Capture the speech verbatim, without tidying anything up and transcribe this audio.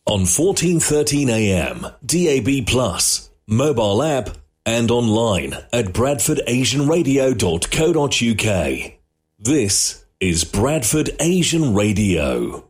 on fourteen thirteen A M, D A B plus, mobile app, and online at bradford asian radio dot co dot uk. This is Bradford Asian Radio.